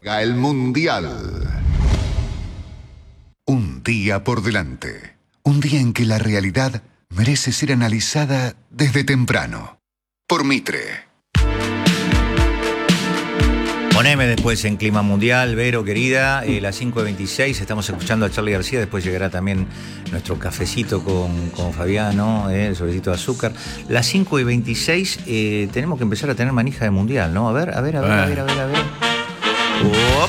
El Mundial. Un día por delante. Un día en que la realidad merece ser analizada desde temprano. Por Mitre. Poneme después en Clima Mundial, Vero, querida, las 5:26, estamos escuchando a Charly García, después llegará también nuestro cafecito con Fabiano, el sobrecito de azúcar. Las 5:26, tenemos que empezar a tener manija de Mundial, ¿no? A ver. Uop.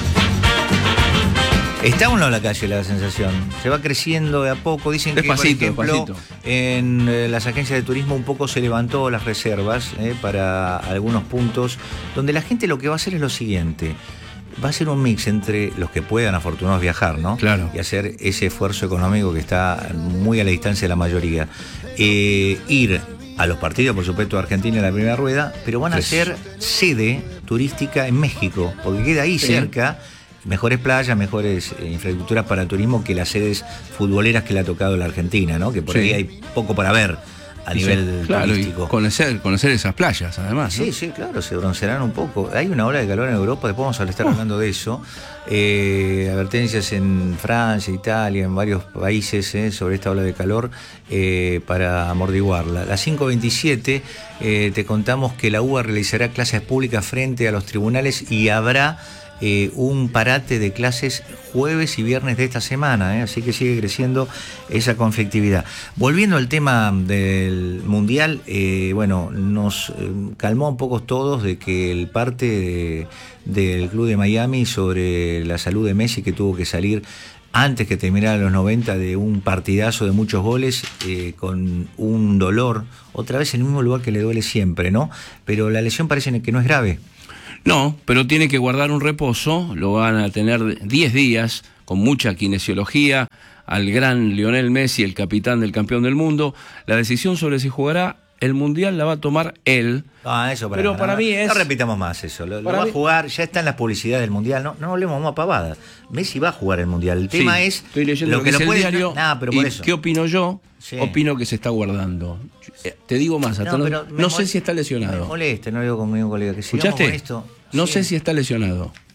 Está uno en la calle, la sensación. Se va creciendo de a poco. Dicen que, por ejemplo, en las agencias de turismo un poco se levantó las reservas para algunos puntos, donde la gente lo que va a hacer es lo siguiente. Va a ser un mix entre los que puedan, afortunados, viajar, ¿no? Claro. Y hacer ese esfuerzo económico que está muy a la distancia de la mayoría. Ir a los partidos, por supuesto, de Argentina en la primera rueda, pero van a ser sede turística en México, porque queda ahí cerca. Mejores playas, mejores infraestructuras para el turismo que las sedes futboleras que le ha tocado la Argentina, ¿no? Que por ahí hay poco para ver a nivel turístico. Y conocer esas playas, además, ¿no? Sí, claro, se broncearán un poco. Hay una ola de calor en Europa, después vamos a estar hablando de eso. Advertencias en Francia, Italia, en varios países sobre esta ola de calor para amortiguarla. Las 5:27 te contamos que la UBA realizará clases públicas frente a los tribunales y habrá un parate de clases jueves y viernes de esta semana, así que sigue creciendo esa conflictividad. Volviendo al tema del Mundial, nos calmó un poco todos de que el parte del club de Miami sobre la salud de Messi, que tuvo que salir antes que terminara los 90 de un partidazo de muchos goles, con un dolor, otra vez en el mismo lugar que le duele siempre, ¿no? Pero la lesión parece que no es grave. No, pero tiene que guardar un reposo, lo van a tener 10 días, con mucha kinesiología, al gran Lionel Messi, el capitán del campeón del mundo. La decisión sobre si jugará el Mundial la va a tomar él. Eso para mí es... No repitamos más eso, lo va a jugar, ya está en las publicidades del Mundial, no hablemos más pavadas. Messi va a jugar el Mundial, el tema es... Estoy leyendo lo que es el diario, pero por eso. ¿Qué opino yo? Sí. Opino que se está guardando. Te digo más, no sé si está lesionado. Me molesta, no digo conmigo, colega, que sigamos con esto. No sé si está lesionado.